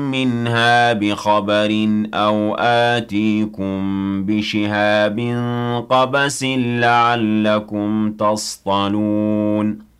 منها بخبر أو آتيكم بشهاب قبس لعلكم تصطلون